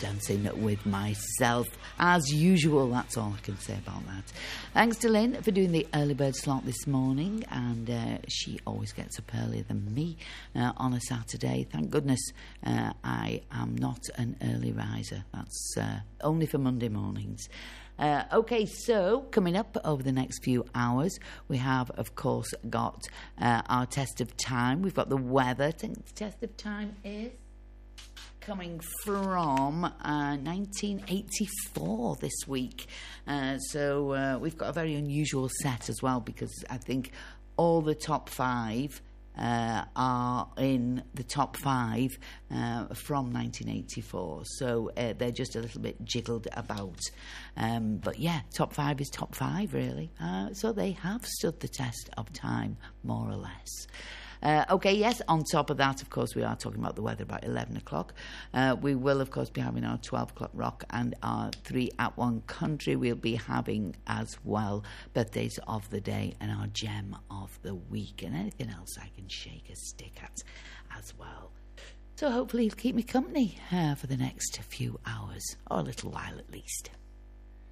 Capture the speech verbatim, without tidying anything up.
Dancing with Myself. As usual, that's all I can say about that. Thanks to Lynn for doing the early bird slot this morning, and uh, she always gets up earlier than me uh, on a Saturday. Thank goodness uh, I am not an early riser. That's uh, only for Monday mornings. Uh, okay, so coming up over the next few hours, we have, of course, got uh, our test of time. We've got the weather. I think the test of time is coming from uh, nineteen eighty-four this week. Uh, so uh, we've got a very unusual set as well, because I think all the top five Uh, are in the top five uh, from nineteen eighty-four, so uh, they're just a little bit jiggled about, um, but yeah, top five is top five really, uh, so they have stood the test of time more or less. Uh, okay, yes, on top of that, of course, we are talking about the weather about eleven o'clock. Uh, we will, of course, be having our twelve o'clock rock and our three at one country. We'll be having as well birthdays of the day and our gem of the week and anything else I can shake a stick at as well. So hopefully you'll keep me company uh, for the next few hours, or a little while at least.